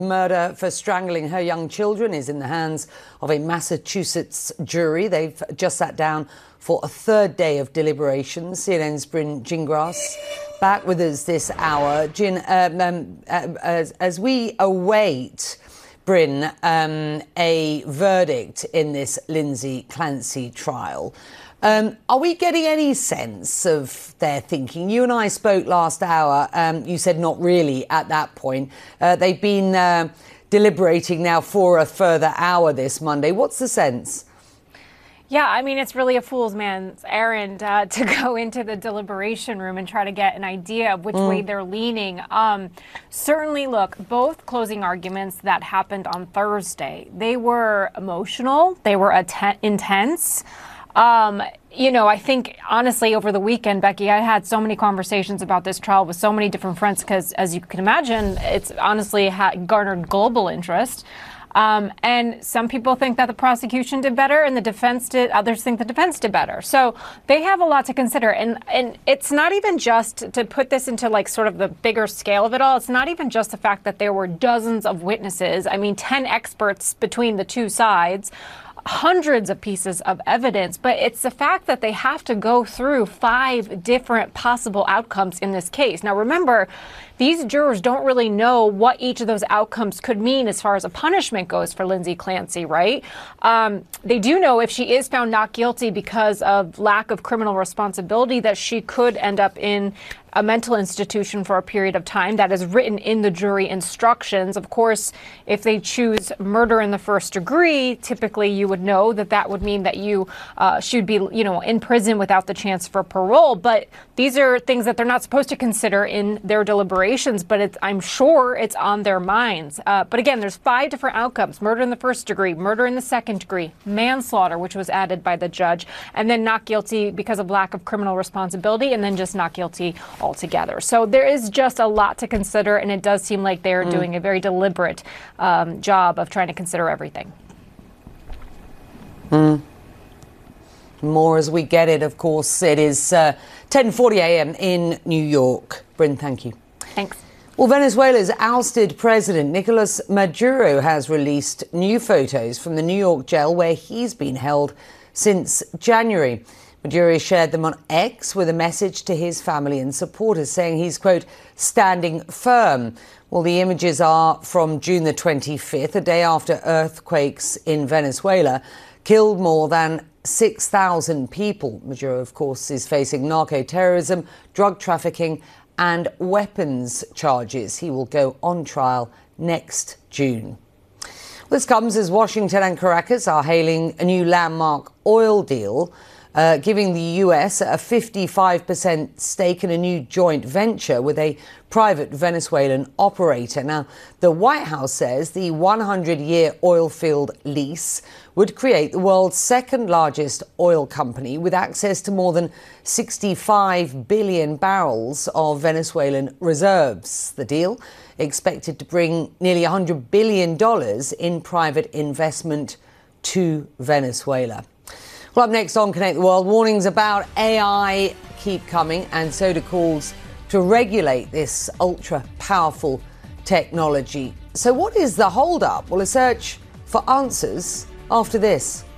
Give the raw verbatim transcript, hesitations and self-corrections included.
Murder for strangling her young children is in the hands of a Massachusetts jury. They've just sat down for a third day of deliberations. C N N's Bryn Gingras back with us this hour. Gin, um, um, uh, as, as we await, Bryn, um, a verdict in this Lindsay Clancy trial, Um, are we getting any sense of their thinking? You and I spoke last hour. Um, you said not really at that point. Uh, they've been uh, deliberating now for a further hour this Monday. What's the sense? Yeah, I mean, it's really a fool's man's errand uh, to go into the deliberation room and try to get an idea of which mm. way they're leaning. Um, certainly, look, both closing arguments that happened on Thursday, they were emotional. They were att- intense. Um, you know, I think, honestly, over the weekend, Becky, I had so many conversations about this trial with so many different fronts because, as you can imagine, it's honestly ha- garnered global interest. Um, and some people think that the prosecution did better and the defense did. Others think the defense did better. So they have a lot to consider. And, and it's not even just to put this into like sort of the bigger scale of it all. It's not even just the fact that there were dozens of witnesses. I mean, ten experts between the two sides. Hundreds of pieces of evidence, but it's the fact that they have to go through five different possible outcomes in this case. Now, remember, these jurors don't really know what each of those outcomes could mean as far as a punishment goes for Lindsay Clancy, right? Um, they do know if she is found not guilty because of lack of criminal responsibility that she could end up in a mental institution for a period of time. That is written in the jury instructions. Of course, if they choose murder in the first degree, typically you would know that that would mean that you uh, should be, you know, in prison without the chance for parole. But these are things that they're not supposed to consider in their deliberations, but it's, I'm sure it's on their minds. Uh, but again, there's five different outcomes: murder in the first degree, murder in the second degree, manslaughter, which was added by the judge, and then not guilty because of lack of criminal responsibility, and then just not guilty altogether. So there is just a lot to consider, and it does seem like they're mm. doing a very deliberate um, job of trying to consider everything. Mm. More as we get it, of course. It is uh, ten forty a.m. in New York. Bryn, thank you. Thanks. Well, Venezuela's ousted president, Nicolas Maduro, has released new photos from the New York jail where he's been held since January. Maduro shared them on X with a message to his family and supporters saying he's, quote, standing firm. Well, the images are from June the twenty-fifth, a day after earthquakes in Venezuela killed more than six thousand people. Maduro, of course, is facing narco-terrorism, drug trafficking and weapons charges. He will go on trial next June. This comes as Washington and Caracas are hailing a new landmark oil deal, Uh, giving the U S a fifty-five percent stake in a new joint venture with a private Venezuelan operator. Now, the White House says the one hundred year oil field lease would create the world's second largest oil company with access to more than sixty-five billion barrels of Venezuelan reserves. The deal expected to bring nearly one hundred billion dollars in private investment to Venezuela. Well, up next on Connect the World, warnings about A I keep coming, and so do calls to regulate this ultra-powerful technology. So what is the hold-up? Well, a search for answers after this.